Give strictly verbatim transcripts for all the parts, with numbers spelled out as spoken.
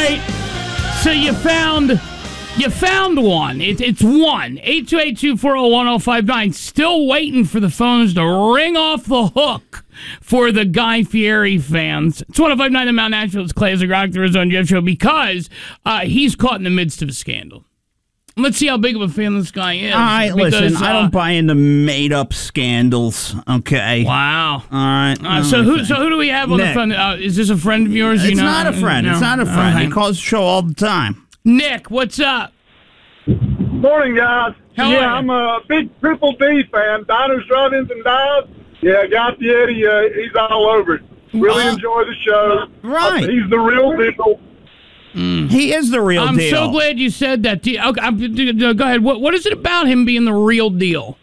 right. So you found you found one. It, it's one. eight two eight, two four zero, one zero five nine. Still waiting for the phones to ring off the hook for the Guy Fieri fans. It's one oh five nine The Mount Nashville's Clay as a rock through his own Jeff show because uh, he's caught in the midst of a scandal. Let's see how big of a fan this guy is. All right, because, listen, uh, I don't buy into made-up scandals, okay? Wow. All right. Uh, so who so who do we have on Nick. the phone? Uh, is this a friend of yours? It's you know? not a friend. No. It's not a friend. Okay. He calls the show all the time. Nick, what's up? Morning, guys. How yeah, are you? I'm a big Triple D fan. Diners, Drive-Ins, and Dives. Yeah, Guy Fieri, uh, he's all over it. Really Uh, enjoy the show. right. Uh, he's the real deal. He is the real I'm deal. so glad you said that. Do you- Okay, I'm, do- do- go ahead. What What is it about him being the real deal?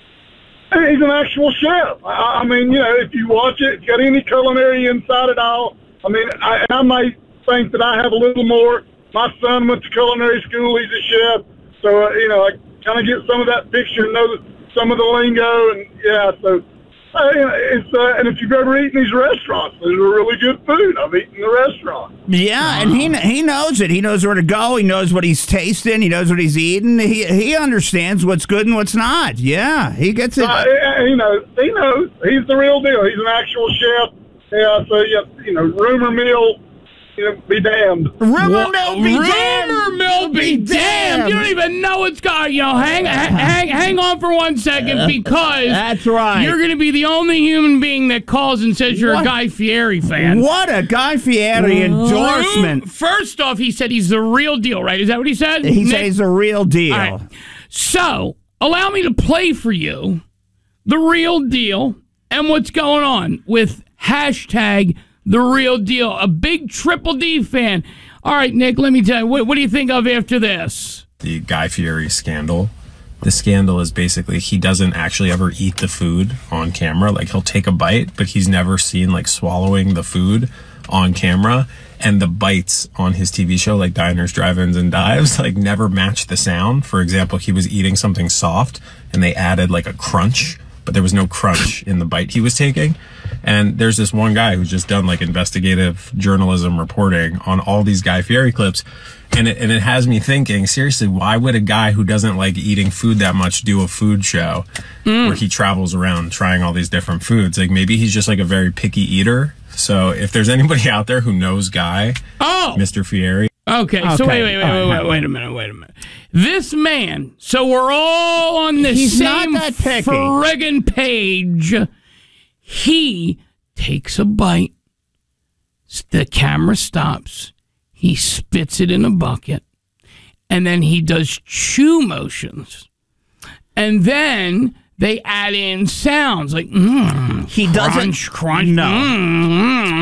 Hey, He's an actual chef. I, I mean, you know, if you watch it, it's got any culinary inside at all. I mean, I, I might think that I have a little more. My son went to culinary school. He's a chef. So, uh, you know, I kind of get some of that picture, know some of the lingo. And, yeah, so uh, you know, it's, uh, and if you've ever eaten these restaurants, these are really good food. I've eaten the restaurant. Yeah, and he he knows it. He knows where to go. He knows what he's tasting. He knows what he's eating. He he understands what's good and what's not. Yeah, he gets it. Uh, he knows. He knows. He's the real deal. He's an actual chef. Yeah, so, yeah, you know, rumor mill, you know, be damned. Rumor mill be damned. Rumor mill be damned. You don't even know what's going. You know, hang, hang, hang on for one second because That's right. you're going to be the only human being that calls and says you're What? a Guy Fieri fan. What a Guy Fieri endorsement. First off, he said he's the real deal, right? Is that what he said? He Nick? said he's the real deal. All right. So, allow me to play for you the real deal and what's going on with hashtag the real deal. A big Triple D fan. All right, Nick, let me tell you. What, what do you think of after this? The Guy Fieri scandal. The scandal is basically he doesn't actually ever eat the food on camera. Like, he'll take a bite, but he's never seen, like, swallowing the food on camera. And the bites on his T V show, like Diners, Drive-Ins, and Dives, like, never match the sound. For example, he was eating something soft, and they added, like, a crunch, but there was no crunch in the bite he was taking. And there's this one guy who's just done, like, investigative journalism reporting on all these Guy Fieri clips. And it, and it has me thinking, seriously, why would a guy who doesn't like eating food that much do a food show mm. where he travels around trying all these different foods? Like, maybe he's just, like, a very picky eater. So if there's anybody out there who knows Guy, oh. Mister Fieri. Okay, okay. so wait, wait, wait, All wait, right. wait, wait a minute, wait a minute. This man, so we're all on the He's same not that picky. friggin' page. He takes a bite. The camera stops. He spits it in a bucket. And then he does chew motions. And then they add in sounds like, mm, He doesn't. crunch, crunch, No. mm, mm.